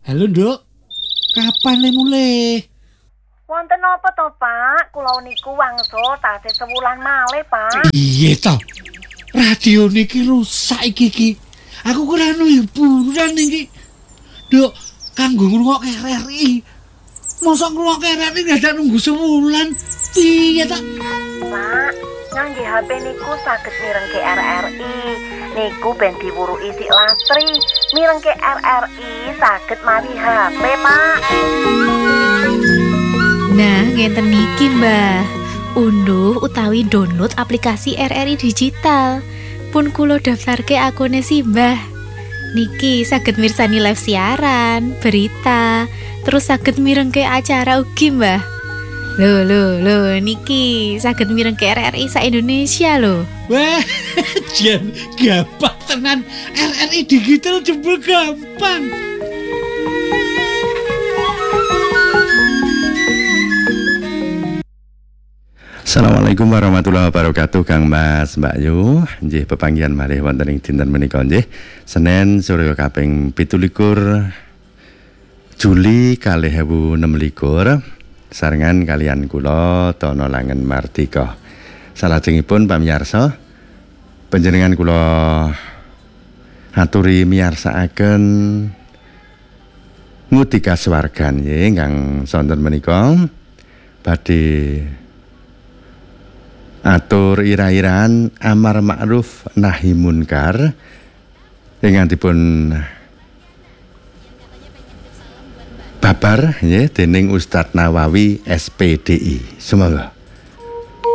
Halo, Nduk. Kapan le mulih? Wonten apa to, Pak? Kula niku wangsul tasih sewulan malih, Pak. Iya to. Radio niki rusak iki. Aku kira hiburan iki. Nduk, kanggo ngrungokke RRI. Mosok ngrungokke RRI dadak nunggu sewulan. Piye ta? Pak, ngangge HP niku saged mirengke RRI. Niku ben diwuruki sik lastri. Mirengke RRI saged mawi HP, Pak. Nah, ngenten niki, Mbah. Unduh utawi download aplikasi RRI digital. Pun kula daftarke akune si Mbah. Niki saged mirsani live siaran, berita, terus saged mirengke acara ugi, Mbah. Lho, niki saged mirengke RRI sa Indonesia lho. Wah, jan gampang tenan. RRI digital jebul gampang. Assalamualaikum warahmatullahi wabarakatuh, Kang Mas, Mbak Yu. Nggih pepanggihan malih wonten ing dinten menika nggih. Senin Surya kaping 17 Juli 2026. Sarengan kalian kula Tono Langen Martika. Salajengipun pamirsa, panjenengan kula aturi miyarsakaken Ngudi Kasuwargan nggih ingkang sonten menika badhe atur ira-iraan amar ma'ruf nahi munkar ingkang dipun babar nggih dening Ustadz Nawawi SPDI. Semoga